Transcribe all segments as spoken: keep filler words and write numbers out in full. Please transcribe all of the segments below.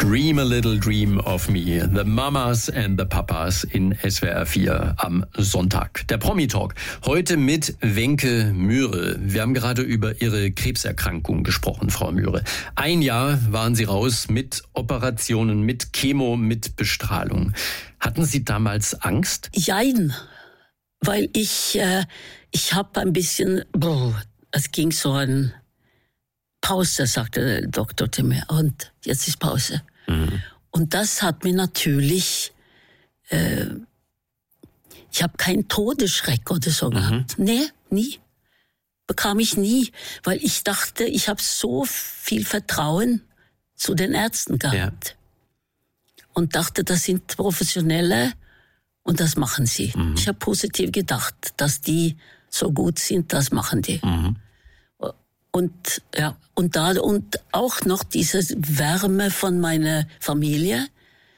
Dream a little dream of me. The Mamas and the Papas in S W R vier am Sonntag. Der Promi-Talk. Heute mit Wenke Myhre. Wir haben gerade über Ihre Krebserkrankung gesprochen, Frau Myhre. Ein Jahr waren Sie raus mit Operationen, mit Chemo, mit Bestrahlung. Hatten Sie damals Angst? Jein, weil ich, äh, ich habe ein bisschen, boah, es ging so ein Pause, sagte der Doktor zu mir. Und jetzt ist Pause. Mhm. Und das hat mir natürlich, äh, ich habe keinen Todesschreck oder so mhm. gehabt. Nee, nie. Bekam ich nie, weil ich dachte, ich habe so viel Vertrauen zu den Ärzten gehabt. Ja. Und dachte, das sind Professionelle und das machen sie. Mhm. Ich habe positiv gedacht, dass die so gut sind, das machen die. Mhm. Und, ja, und da, und auch noch diese Wärme von meiner Familie.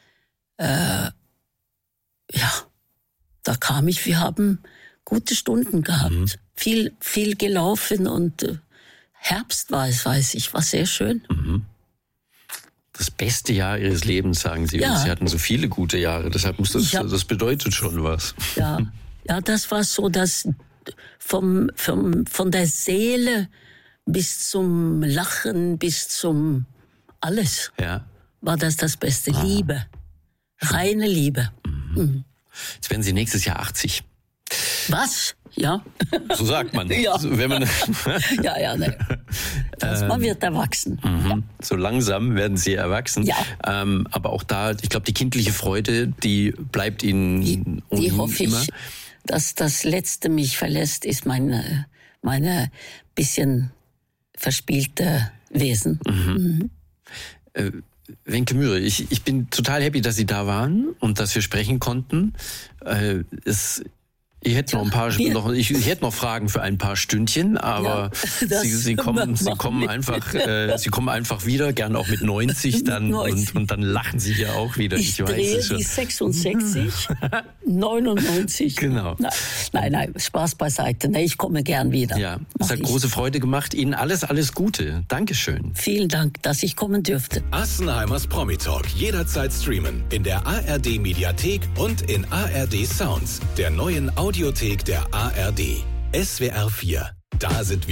Äh, ja, da kam ich, wir haben gute Stunden gehabt. Mhm. Viel, viel gelaufen und äh, Herbst war es, weiß ich, war sehr schön. Mhm. Das beste Jahr Ihres Lebens, sagen Sie. Ja. Und Sie hatten so viele gute Jahre, deshalb muss das, hab, das bedeutet schon was. Ja, ja, das war so, dass vom, vom, von der Seele bis zum Lachen, bis zum alles, ja. war das das Beste. Ah. Liebe, reine Liebe. Mhm. Mhm. Jetzt werden Sie nächstes Jahr achtzig. Was? Ja. So sagt man. Ja, Wenn man ja, ja. Ne. Das, man wird erwachsen. Mhm. Ja. So langsam werden Sie erwachsen. Ja. Ähm, aber auch da, ich glaube, die kindliche Freude, die bleibt Ihnen Die, die hoffe immer. ich, dass das Letzte mich verlässt, ist meine, meine bisschen verspielte Wesen. Mhm. Mhm. Äh, Wenke Myhre, ich, ich bin total happy, dass Sie da waren und dass wir sprechen konnten. Äh, es, ich hätte noch ein paar, noch, ich, ich hätte noch Fragen für ein paar Stündchen, aber ja, Sie, Sie kommen, Sie kommen einfach, äh, Sie kommen einfach wieder, gern auch mit neunzig dann neunzig. Und, und dann lachen Sie hier auch wieder. Ich, ich drehe weiß, die sechsundsechzig, neunundneunzig. Genau. Nein, nein, nein, Spaß beiseite. Nee, ich komme gern wieder. Ja, es hat ich. große Freude gemacht. Ihnen alles, alles Gute. Dankeschön. Vielen Dank, dass ich kommen dürfte. Assenheimers Promi-Talk jederzeit streamen in der A R D Mediathek und in A R D Sounds, der neuen Audiothek der A R D. S W R vier. Da sind wir.